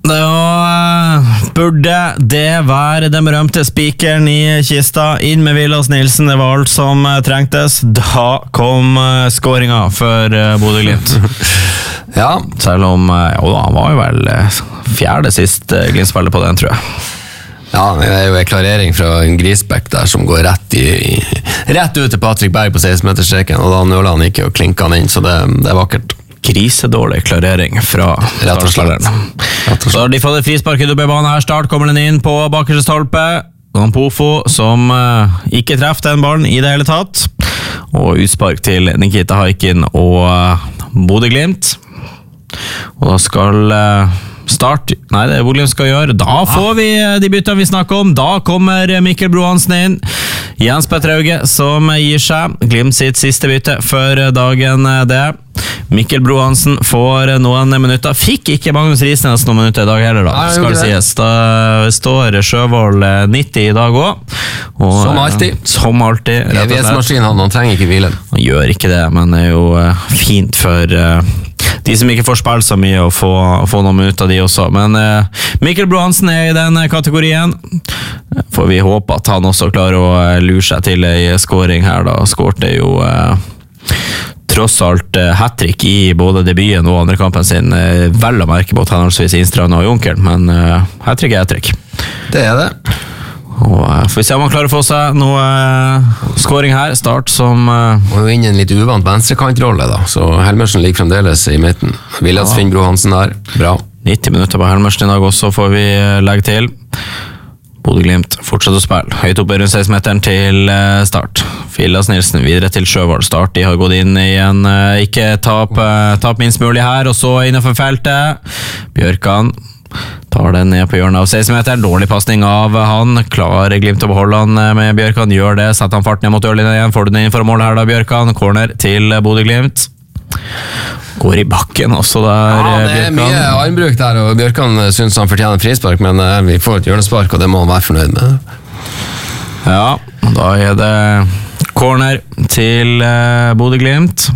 Speaker 1: da burde det være den berømte spikeren i kista. Inn med Vilas Nilsen, det var alt som trengtes. Da kom skåringa for Bodø Glimt.
Speaker 2: Ja.
Speaker 1: Selv om, jo da, han var jo vel fjerde sist Glimt-spiller på den, tror jeg.
Speaker 2: Ja, det er jo en klarering fra en Grisbæk der som går rett, i, rett ut til Patrick Berg på seksten-meterstreken, og da nøler han ikke og klinker han inn, så det, det er vakkert.
Speaker 1: Krisedårlig klarering fra startslageren. Så har de fått et frispark i dobbeltbane her. Start kommer den inn på bakerste stolpe. Pofo som uh, ikke treffer den ballen i det hele tatt. Og utspark til Nikita Haikin og uh, Bodø Glimt. Og da skal uh, Start, nei det er Bodø Glimt skal gjøre. Da får vi de byttene vi snakker om. Da kommer Mikkel Brohansen inn. Jens Petter Hauge som gir seg. Glimt sitt siste bytte for dagen det. Mikkel Brohansen får noen minutter. Fikk ikke Magnus Risnes noen minutter i dag heller da, skal det sies. Da står Sjøvold nitti i dag også. Og,
Speaker 2: som alltid.
Speaker 1: Som alltid.
Speaker 2: Evighetsmaskin, han, han trenger ikke hvile.
Speaker 1: Han gjør ikke det, men det er jo fint for uh, de som ikke får spille så mye å få, få noe ut av de også. Men uh, Mikkel Brohansen er i den kategorien. Får vi håpe at han også klarer å lure seg til en scoring her da. Skårte jo uh, tross alt uh, hat-trick i både debuten og andre kampen sin. Uh, vel å merke mot henholdsvis Instrand og Junker, men uh, hat-trick er hat-trick.
Speaker 2: Det er det.
Speaker 1: Og uh, får vi se om han klarer å få seg noe uh, scoring her. Start som... Uh,
Speaker 2: Må jo inn i en litt uvant venstrekantrolle da, så Helmersen ligger fremdeles i midten. Vilas ja. Finnbro Hansen der, bra.
Speaker 1: nitti minutter på Helmersen i dag også får vi uh, legge til. Bodø Glimt fortsetter å spille. Høyt oppe rundt seksten-meteren til uh, start. Vilas Nilsen videre til Sjøvold. Start, de har gått inn i en uh, ikke tap, uh, tap minst mulig her, og så innenfor feltet. Bjørkan tar den ned på hjørnet av seksten-meteren. Dårlig passning av han. Klarer Glimt å beholde han med Bjørkan. Gjør det. Setter han farten ned mot Ørlinjen igjen. Får du den inn for mål her da, Bjørkan. Corner til Bodø Glimt. Går i bakken også der,
Speaker 2: ja, det er Bjørkan. Mye armbruk der, og Bjørkan synes han fortjener frispark, men uh, vi får et hjørnespark, og det må han være fornøyd med.
Speaker 1: Ja, da er det corner til uh, Bodø Glimt.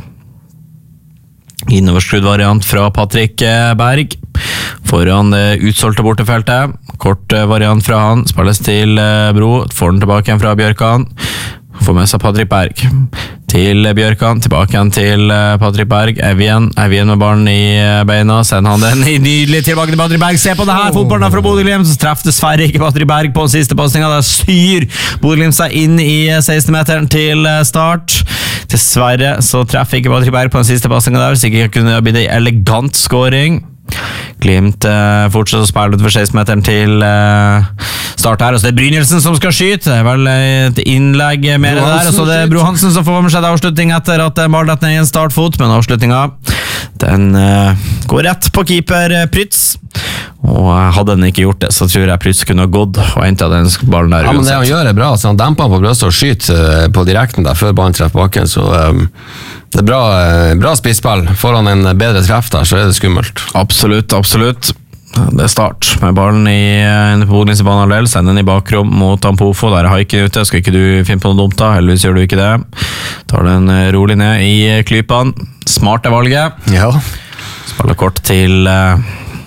Speaker 1: Innoverskrudd variant fra Patrick Berg foran det utsolgte bortefeltet. kort variant fra han, spilles til Bro, får den tilbake igjen fra Bjørkan, får med seg Patrick Berg til Bjørkan, tilbake igjen til Patrick Berg, Evjen, Evjen med ballen i beina, sender han den nydelig tilbake til Patrick Berg, se på det her, fotballen fra Bodø-Glimt, så treffer dessverre ikke Patrick Berg på den siste passningen, da syr Bodø-Glimt seg inn i seksten-meteren til Start, dessverre så treffer ikke Patrick Berg på den siste passningen der, så ikke kunne det bli en elegant scoring. Glimt eh, fortsetter å spille ut for seksten-meteren til eh, Start her, og så det er Brynildsen som skal skyte, det er vel et innlegg mer der, og så det er Bro Hansen som får med seg avslutning etter at Marlet ned i en startfot, men avslutningen den eh, går rett på keeper Prytz, og hadde den ikke gjort det, så tror jeg Prytz kunne ha gått og hentet den ballen der.
Speaker 2: Ja, men det han gjør er bra, så han demper han på brøstet og skyter på direkten der, før ballen treffer bakken, så um, det er bra, bra spisspill. Får han en bedre treff der, så er det skummelt.
Speaker 1: Absolutt, absolutt. Det er Start med ballen i, på Bodø-Glimts banehalvdel, sender den i bakrom mot Ampofo, der er Haiken ute, skal ikke du finne på noe dumt da, heldigvis gjør du ikke det. Tar den rolig ned i klypene, smarte valget.
Speaker 2: Ja.
Speaker 1: Spiller kort til uh,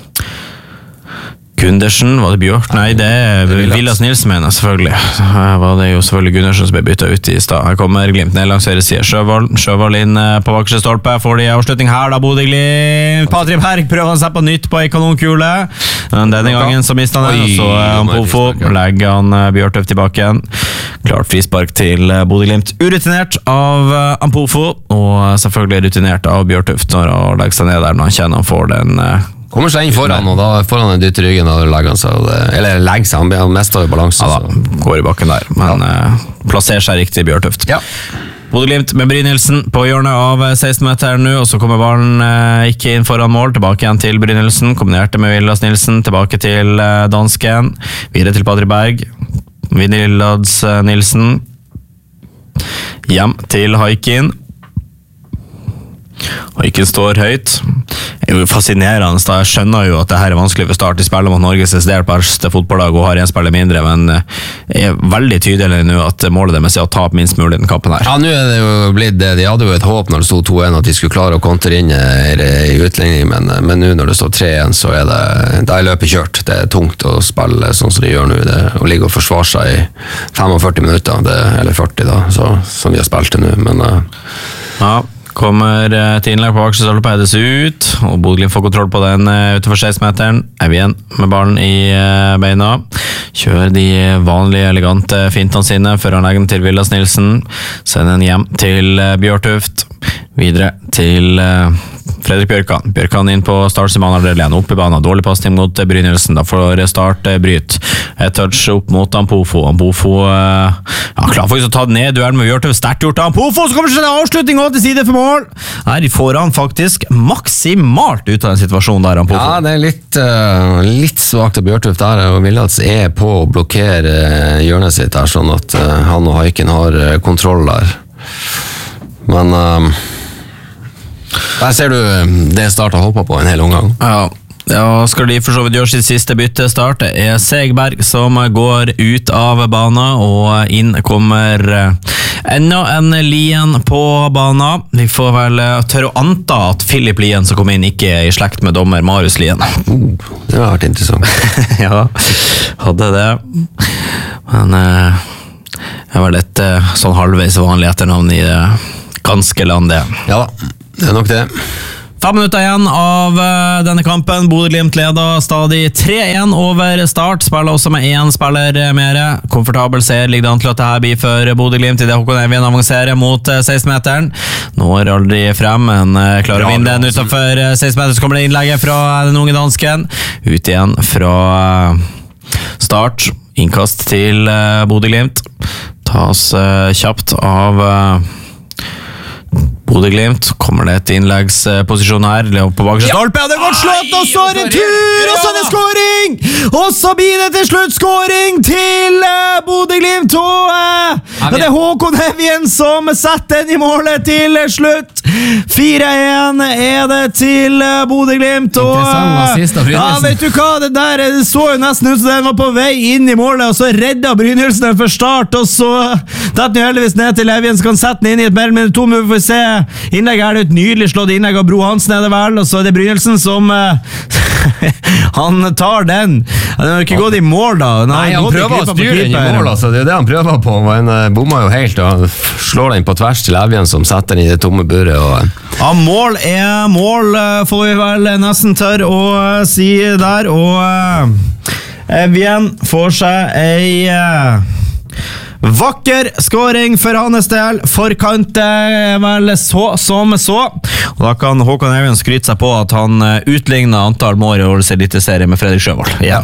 Speaker 1: Gundersen, var det Bjørk? Nei, det er Villas Nilsen, mener jeg selvfølgelig. Her var det jo selvfølgelig Gundersen som ble byttet ut i stad. Her kommer Glimt ned langs høyre side. Sjøvold, Sjøvold inn på bakerste stolpe. Får de avslutning her da, Bodø-Glimt. Patrick Berg prøver han seg på nytt på en kanonkule. Denne gangen så mistet han den, og så Ampofo legger han Bjørtøft tilbake igjen. Klart frispark til Bodø-Glimt. Urutinert av Ampofo, og selvfølgelig rutinert av Bjørtøft når han legger seg ned der når han kjenner han får den.
Speaker 2: Kommer seg inn foran, og da får han en dytt i ryggen og legger han seg, eller legger seg, han mister jo balansen.
Speaker 1: Ja da, går i bakken der, men ja. uh, plasserer seg riktig Bjørtøft.
Speaker 2: Ja.
Speaker 1: Bodø-Glimt med Brynildsen på hjørnet av seksten-meteren nå, og så kommer ballen uh, ikke inn foran mål, tilbake igjen til Brynildsen, kombinerte med Villas Nilsen, tilbake til uh, dansken, videre til Patrick Berg, Villas uh, Nilsen, hjem til Haikin. Haikin står høyt. Det er jo fascinerende, da. Jeg skjønner jo at det her er vanskelig for Start. De spiller mot Norges desidert beste fotballag og har en spiller mindre, men det er veldig tydelig nå at målet deres er å ta opp minst mulig den kampen her.
Speaker 2: Ja, nå er det jo blitt det. De hadde jo et håp når det stod to en at de skulle klare å kontre inn i utligning, men, men nå når det står tre en så er det, det er løpet kjørt. Det er tungt å spille sånn som de gjør nå. Det, å ligge og forsvare seg i femogførti minutter, det, eller førti da, så, som vi har spilt til nå, men uh...
Speaker 1: ja. Kommer til innlegg på bakerste stolpe, heades ut, og Bodø-Glimt får kontroll på den utenfor seksten-meteren. Evjen med ballen i beina. Kjører de vanlige, elegante fintene sine før han legger den til Villas Nilsen. Sender den hjem til Bjørtøft. Videre til Fredrik Bjørkan. Bjørkan inn på Starts i banehalvdel igjen, opp i banen. Dårlig passning mot Brynildsen. Da får Start bryt. Et touch opp mot Ampofo. Ampofo ja, klar faktisk å ta den ned. Duellen med Bjørtøft. Sterkt gjort av Ampofo, så kommer det en avslutning og til side for mål. Her får han faktisk maksimalt ut av den situasjonen der, Ampofo.
Speaker 2: Ja, det er litt, uh, litt svagt av Bjørtøft der, og Villas er på å blokkere hjørnet sitt her, sånn at uh, han og Haiken har uh, kontroll der. Men uh, der ser du det Start har hoppet på en hel omgang.
Speaker 1: Ja. Ja, skal de for så vidt gjøre sitt siste bytte start. Det er Segberg som går ut av banen, og inn kommer enda en Lien på banen. Vi får vel tørre å anta at Philip Lien som kom inn ikke er i slekt med dommer Marius Lien.
Speaker 2: Uh, det har vært interessant.
Speaker 1: Ja, hadde det. Men uh, jeg var litt uh, sånn halvveis vanlig etternavn i det ganske landet.
Speaker 2: Ja da, det er nok det.
Speaker 1: Fem minutter igjen av uh, denne kampen. Bodø-Glimt leder stadig tre en over Start. Spiller også med én spiller mer. Komfortabel ser ligger an til at det her blir for Bodø-Glimt i det Håkon Evjen avanserer mot uh, seksten-meteren. Når aldri frem, men uh, klarer å vinne den utenfor uh, seksten-meteren. Så kommer det innlegget fra den unge dansken. Ut igjen fra uh, Start. Innkast til uh, Bodø-Glimt. Tas uh, kjapt av... Uh, Bodø-Glimt, kommer det et innleggsposisjon her, på bakerste stolpe, ja, det går slått, og så er det tur, og så er det skåring, og så blir det til slutt skåring til uh, Bodø-Glimt, og uh, det er Håkon Evjen som setter den i målet til slutt. fire en er det til uh, Bodø-Glimt, og uh, ja, vet du hva, det der det så jo nesten ut som den var på vei inn i målet, og så redda Brynildsen for Start, og så datt den jo heldigvis ned til Evjen, så kan sette den inn i et mellom to minutter for å se innlegg. Er det et nydelig slått innlegg av Bro Hansen er det vel, og så er det Brynildsen som uh, Han tar den. Han har ikke gått i mål da. Han
Speaker 2: Nei, han prøver å styre den i mål, altså. Det er det han prøver på. Han bommer jo helt, og han slår den på tvers til Evjen, som setter den i det tomme buret. Og...
Speaker 1: Ja, mål er mål, får vi vel nesten tør å si der, og Evjen får seg ei... vakker skåring for hans del. Forkant vel så som så. Og da kan Håkon Evjen skryte seg på at han utlignet antall mål i årets eliteserie med Fredrik Sjøvold igjen.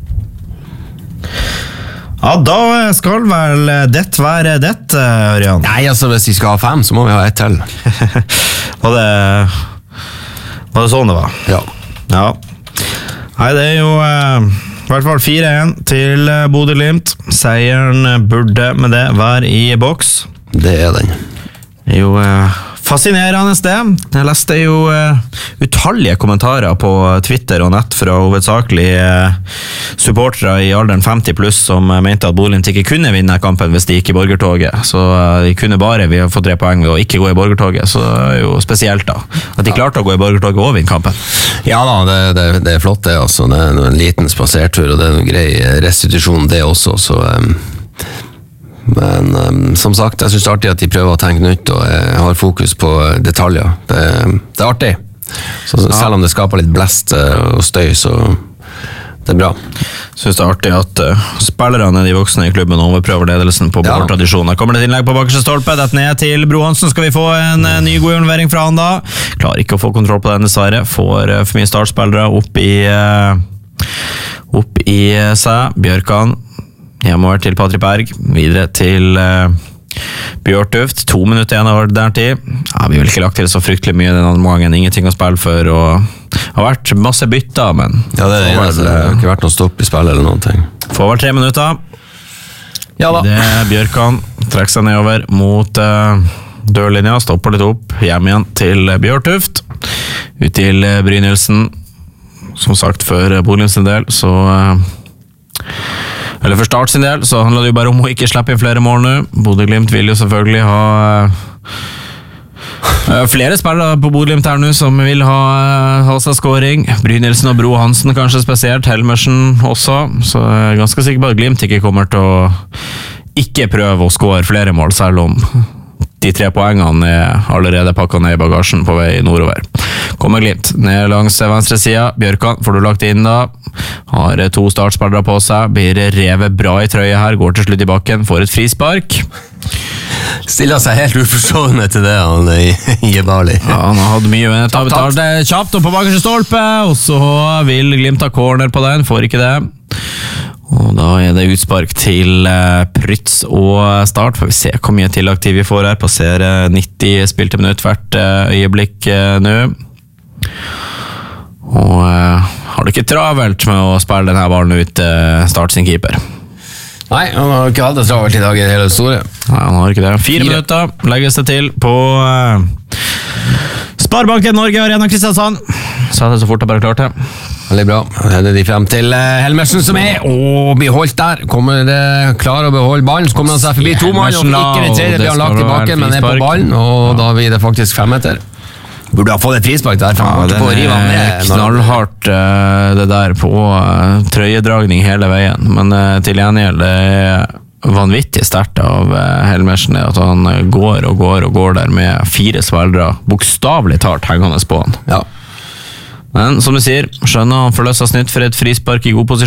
Speaker 1: Ja, da skal vel det være det, Ørjan?
Speaker 2: Nei, altså hvis vi skal ha fem, så må vi ha ett til.
Speaker 1: Var det Var det sånn det var?
Speaker 2: Ja.
Speaker 1: Ja. Nei, det er jo i hvert fall fire én til Bodø/Glimt. Seieren burde med det være i boks.
Speaker 2: Det er den.
Speaker 1: Det er jo eh, fascinerende sted. Jeg leste jo eh, utallige kommentarer på Twitter og nett fra hovedsakelig eh, supportere i alderen femti pluss som mente at Bodø/Glimt ikke kunne vinne kampen hvis de gikk i borgertoget. Så eh, de kunne bare vi har fått tre poeng ved å ikke gå i borgertoget. Så det er jo spesielt da. At de klarte å gå i borgertoget og vinne kampen.
Speaker 2: Ja da, det, det, det er flott det altså. Det er en liten spasertur, og det er en grei restitusjon det også, så... Um Men um, som sagt, jeg synes det er artig at de prøver å tenke nytt og jeg har fokus på detaljer. Det, det er artig. Så, ja. Selv om det skaper litt blest og støy, så det er bra.
Speaker 1: Jeg synes det er artig at uh, spillerne, de voksne i klubben, overprøver ledelsen på ja. Tradisjoner. Kommer det et innlegg på bakerste stolpe, dette ned til Bro Hansen, skal vi få en uh, ny god involvering fra han da. Klarer ikke å få kontroll på den dessverre. Får uh, for mye startspillere opp i, uh, opp i uh, seg. Bjørkan hjemover til Patrik Berg, videre til uh, Bjørtuft, to minutter igjen av der tid. Ja, vi har vel ikke lagt til så fryktelig mye den andre gangen, ingenting å spille for, og det har vært masse bytter, men...
Speaker 2: Ja, det, er det, det har ikke vært noe stopp i spillet eller noen ting.
Speaker 1: Får vel tre minutter.
Speaker 2: Ja da.
Speaker 1: Det Bjørkan trekker seg nedover mot uh, dørlinja, stopper litt opp, hjem igjen til Bjørtuft, ut til uh, Brynildsen. Som sagt, for uh, Bodø sin del, så... Uh, Eller for Start sin del, så handler det jo bare om å ikke slippe inn flere mål nå. Bodø/Glimt vil jo selvfølgelig ha uh, flere spillere på Bodø/Glimt her nå som vil ha, uh, ha seg scoring. Brynildsen og Bro Hansen kanskje spesielt, Helmersen også. Så jeg er ganske sikker på at Glimt ikke kommer til å ikke prøve å score flere mål, selv om de tre poengene er allerede pakket ned i bagasjen på vei nordover. Kommer Glimt ned langs venstre siden. Bjørkan får du lagt inn da. Har to startspillere på seg. Blir revet bra i trøye her. Går til slutt i bakken. Får et frispark.
Speaker 2: Stiller seg helt uforstående til det, han i Bali.
Speaker 1: Ja, han har hatt mye uenighet. Har betalt det kjapt opp på bakerste stolpe, og så vil Glimt ha corner på den. Får ikke det. Og da er det utspark til uh, Prytz og Start. Får vi se hvor mye tillagtid vi får her. Passerer nitti spilte minutt hvert uh, øyeblikk uh, nå. Og uh, har du ikke travelt med å spille denne ballen ut uh, Start sin keeper?
Speaker 2: Nei, han har ikke hatt det travelt i dag i det hele store.
Speaker 1: Nei, han har ikke det. Fire, Fire. minutter legges det til på uh, Sparebanken Norge Arena Kristiansand. Så er det så fort jeg bare klarte.
Speaker 2: Veldig bra. Her er de frem til Helmersen som er, og blir holdt der. Kommer det klar å beholde ballen, så kommer han seg forbi to mann, og ikke det tredje blir han lagt tilbake, men er på ballen, og ja. Da blir det faktisk fem meter. Burde ha fått et frispark der, for han ja, på å rive han ned.
Speaker 1: Knallhardt uh, det der på uh, trøyedragning hele veien, men uh, til gjengjeld det er vanvittig sterkt av uh, Helmersen at han uh, går og går og går der med fire svelgere, bokstavelig talt hengende på han.
Speaker 2: Ja.
Speaker 1: Men som du sier, skjønner han får løsa snitt for et frispark i god posisjon.